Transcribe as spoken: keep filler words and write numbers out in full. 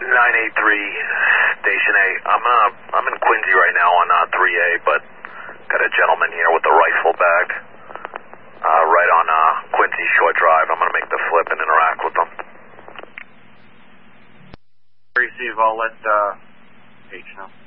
nine eight three, Station A. I'm uh, I'm in Quincy right now on uh, three A, but got a gentleman here with a rifle bag uh, right on uh, Quincy Shore Drive. I'm going to make the flip and interact with them. Receive, I'll let uh, H know.